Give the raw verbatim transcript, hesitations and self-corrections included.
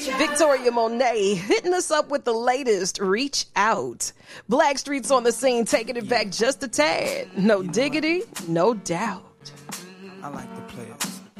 Victoria Monet hitting us up with the latest Reach Out. Blackstreet's on the scene, taking it back just a tad. No diggity, no doubt. I like to play it.